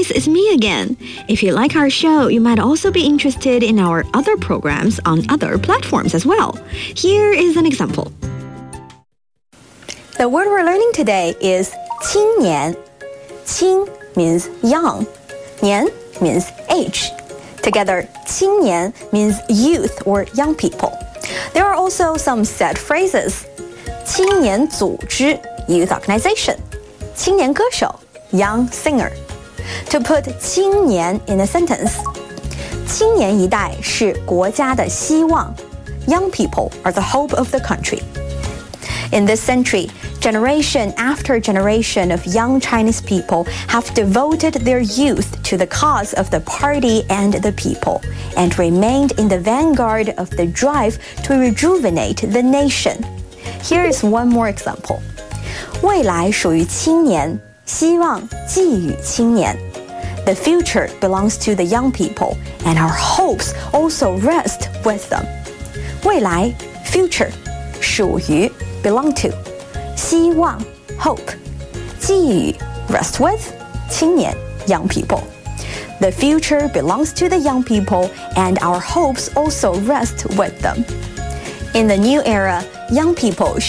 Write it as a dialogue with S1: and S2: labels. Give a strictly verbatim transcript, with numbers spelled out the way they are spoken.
S1: guys, it's me again. If you like our show, you might also be interested in our other programs on other platforms as well. Here is an example.
S2: The word we're learning today is 青年. 青 means young. 年 means age. Together, 青年 means youth or young people. There are also some set phrases. 青年组织 youth organization. 青年歌手 young singer. To put 青年 in a sentence, 青年一代是国家的希望. Young people are the hope of the country. In this century, generation after generation of young Chinese people have devoted their youth to the cause of the party and the people, and remained in the vanguard of the drive to rejuvenate the nation. Here is one more example. 未来属于青年，希望寄予青年。The future belongs to the young people, and our hopes also rest with them. 未来 future 属于 belong to 希望 hope 寄予 rest with 青年 young people. The future belongs to the young people, and our hopes also rest with them. In the new era, young people